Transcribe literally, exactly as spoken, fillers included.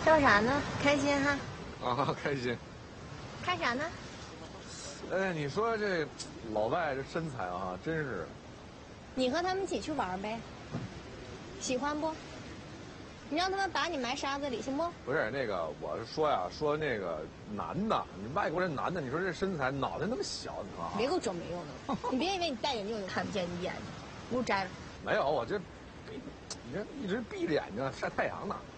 笑啥呢？开心哈？ 啊，开心。 看啥呢？ 哎，你说这老外这身材啊，真是。 你和他们一起去玩呗。喜欢不？你让他们把你埋沙子里行不？ 不是那个，我是说呀，说那个男的，你外国人男的，你说这身材，脑袋那么小，你说啊？ 别给我装没用的！你别以为你戴眼镜就看不见你眼睛，给我摘了。 没有，我这，你这一直闭着眼睛晒太阳呢。